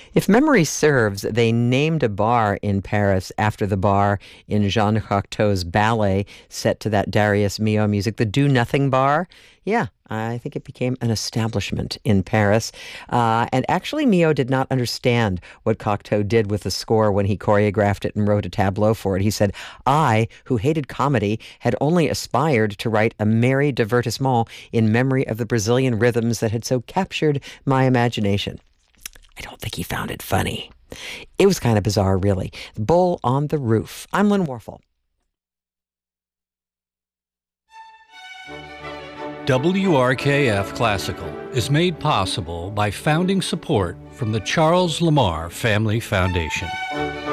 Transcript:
If memory serves, they named a bar in Paris after the bar in Jean Cocteau's ballet set to that Darius Milhaud music, the Do Nothing Bar. Yeah, I think it became an establishment in Paris. And actually, Milhaud did not understand what Cocteau did with the score when he choreographed it and wrote a tableau for it. He said, I, who hated comedy, had only aspired to write a merry divertissement in memory of the Brazilian rhythms that had so captured my imagination. I don't think he found it funny. It was kind of bizarre, really. The Bull on the Roof. I'm Lynn Warfel. WRKF Classical is made possible by founding support from the Charles Lamar Family Foundation.